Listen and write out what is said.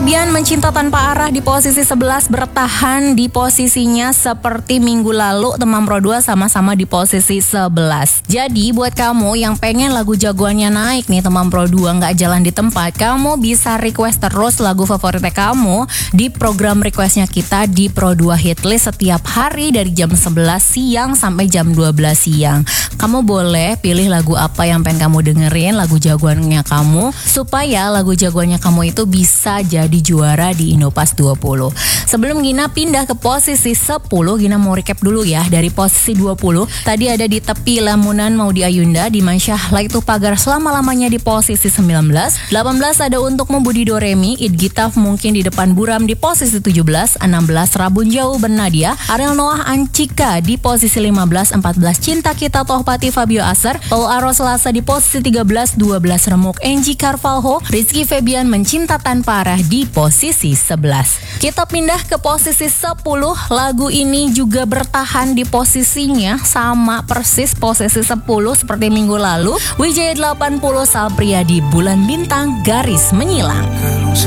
Febian mencinta tanpa arah di posisi 11 bertahan di posisinya seperti minggu lalu. Teman Pro 2 sama-sama di posisi 11. Jadi buat kamu yang pengen lagu jagoannya naik nih teman Pro 2 gak jalan di tempat, kamu bisa request terus lagu favoritnya kamu di program requestnya kita di Pro 2 Hitlist setiap hari dari jam 11 siang sampai jam 12 siang. Kamu boleh pilih lagu apa yang pengen kamu dengerin, lagu jagoannya kamu, supaya lagu jagoannya kamu itu bisa jadi juara di Indopass 20. Sebelum Gina pindah ke posisi 10, Gina mau recap dulu ya. Dari posisi 20, tadi ada Di Tepi Lamunan Maudi Ayunda, Dimansyah Itu Pagar selama-lamanya di posisi 19. 18 ada Untukmu Budi Doremi, Id Gitaf Mungkin di Depan Buram di posisi 17. 16 Rabun Jauh Bernadia, Ariel Noah Ancika di posisi 15. 14 Cinta Kita Tohpati Fabio Aser, Paul Aro Selasa di posisi 13. 12 Remuk Angie Carvalho, Rizky Febian Mencinta Tanpa Arah di posisi 11. Kita pindah ke posisi 10. Lagu ini juga bertahan di posisinya sama persis posisi 10 seperti minggu lalu. Wijaya 80 Sal Priadi Bulan Bintang Garis Menyilang.